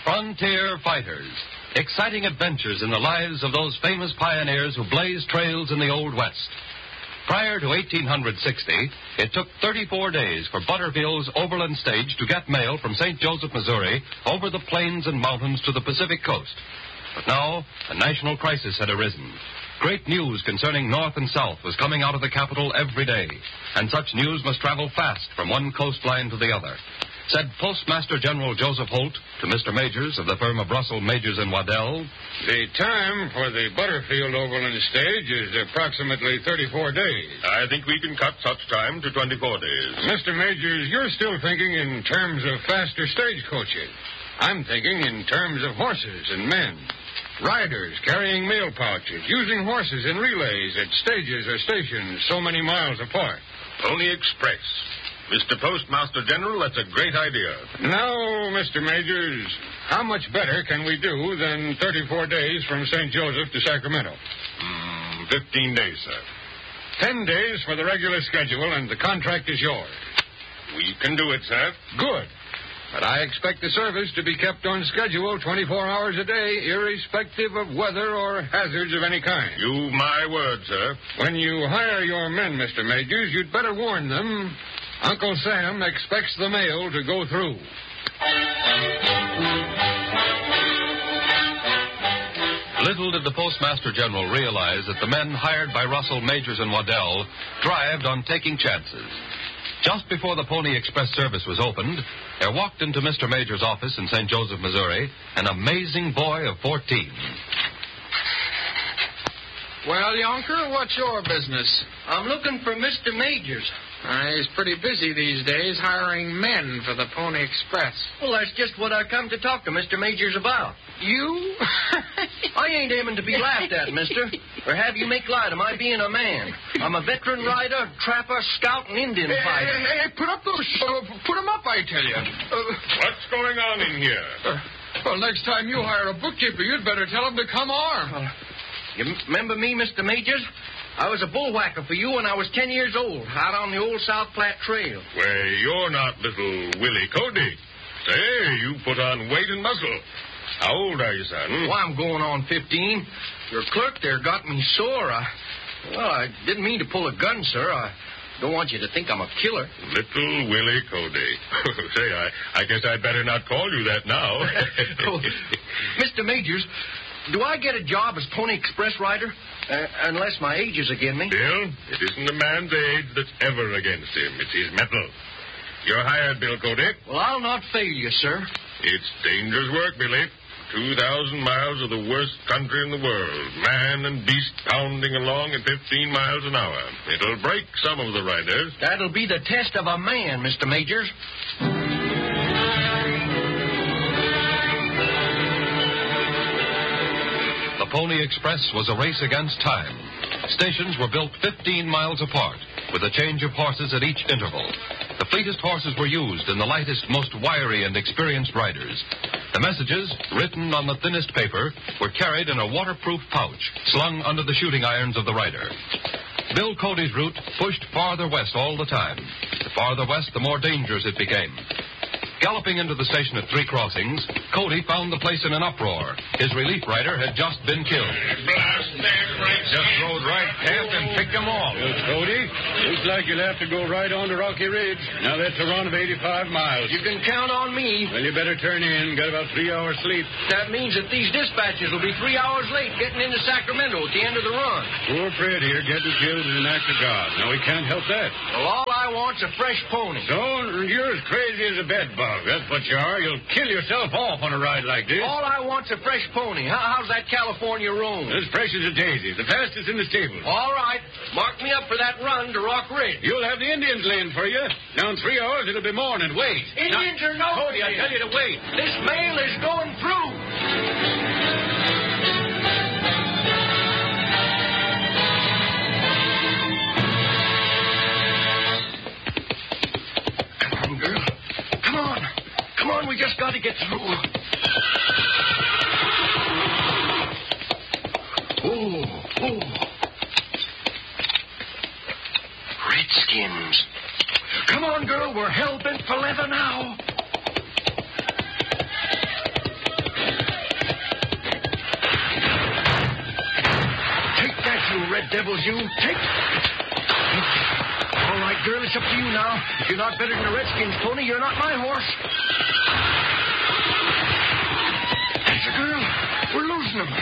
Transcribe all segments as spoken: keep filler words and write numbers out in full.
Frontier Fighters. Exciting adventures in the lives of those famous pioneers who blazed trails in the Old West. Prior to eighteen sixty, it took thirty-four days for Butterfield's overland stage to get mail from Saint Joseph, Missouri, over the plains and mountains to the Pacific coast. But now, a national crisis had arisen. Great news concerning North and South was coming out of the capital every day, and such news must travel fast from one coastline to the other. Said Postmaster General Joseph Holt to Mister Majors of the firm of Russell, Majors and Waddell, "The time for the Butterfield overland stage is approximately thirty-four days. I think we can cut such time to twenty-four days. Mister Majors, you're still thinking in terms of faster stagecoaches. I'm thinking in terms of horses and men. Riders carrying mail pouches, using horses in relays at stages or stations so many miles apart. Pony Express. Mister Postmaster General, that's a great idea. Now, Mister Majors, how much better can we do than thirty-four days from Saint Joseph to Sacramento? Mm, Fifteen days, sir. Ten days for the regular schedule, and the contract is yours. We can do it, sir. Good. But I expect the service to be kept on schedule twenty-four hours a day, irrespective of weather or hazards of any kind. You've my word, sir. When you hire your men, Mister Majors, you'd better warn them Uncle Sam expects the mail to go through. Little did the Postmaster General realize that the men hired by Russell, Majors, and Waddell thrived on taking chances. Just before the Pony Express service was opened, there walked into Mister Major's office in Saint Joseph, Missouri, an amazing boy of fourteen. Well, Yonker, what's your business? I'm looking for Mister Majors. Uh, he's pretty busy these days hiring men for the Pony Express. Well, that's just what I come to talk to Mister Majors about. You? I ain't aiming to be laughed at, mister, or have you make light of my being a man. I'm a veteran rider, trapper, scout, and Indian Hey, fighter. hey, hey, put up those... Uh, put them up, I tell you. Uh, What's going on in here? uh, well, next time you hire a bookkeeper, you'd better tell him to come armed. You m- remember me, Mister Majors? I was a bullwhacker for you when I was ten years old, out on the old South Platte Trail. Well, you're not little Willie Cody. Say, you put on weight and muscle. How old are you, son? Well, I'm going on fifteen. Your clerk there got me sore. I, well, I didn't mean to pull a gun, sir. I don't want you to think I'm a killer. Little Willie Cody. Say, I, I guess I'd better not call you that now. Oh, Mister Majors, do I get a job as Pony Express rider? Uh, unless my age is against me. Bill, it isn't a man's age that's ever against him. It's his mettle. You're hired, Bill Cody. Well, I'll not fail you, sir. It's dangerous work, Billy. Two thousand miles of the worst country in the world. Man and beast pounding along at fifteen miles an hour. It'll break some of the riders. That'll be the test of a man, Mister Majors. The Pony Express was a race against time. Stations were built fifteen miles apart, with a change of horses at each interval. The fleetest horses were used and the lightest, most wiry and experienced riders. The messages, written on the thinnest paper, were carried in a waterproof pouch, slung under the shooting irons of the rider. Bill Cody's route pushed farther west all the time. The farther west, the more dangerous it became. Galloping into the station at Three Crossings, Cody found the place in an uproar. His relief rider had just been killed. Blast them, Rex. Just rode right past and picked them off. Well, Cody, looks like you'll have to go right on to Rocky Ridge. Now, that's a run of eighty-five miles. You can count on me. Well, you better turn in. Got about three hours sleep. That means that these dispatches will be three hours late getting into Sacramento at the end of the run. Poor Fred here getting killed is an act of God. Now, we can't help that. Well, all I want's a fresh pony. Don't, you're as crazy as a bed bug. That's what you are. You'll kill yourself off on a ride like this. All I want's a fresh pony. How, how's that California roan? As fresh as a daisy. The fastest in the stable. All right. Mark me up for that run to Rock Ridge. You'll have the Indians laying for you. Now, in three hours, it'll be morning. Wait. Indians now, are no... Cody, I tell you to wait. This mail is going through. Come on, girl. Come on. Come on, we just got to get through. Oh, oh. Redskins. Come on, girl, we're hell-bent for leather now. devils, you. Take... All right, girl, it's up to you now. If you're not better than a Redskins pony, you're not my horse. That's a girl. We're losing him.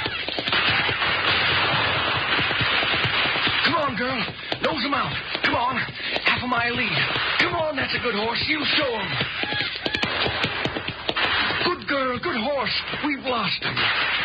Come on, girl. Nose him out. Come on. Half a mile lead. Come on, that's a good horse. You show him. Good girl, good horse. We've lost him.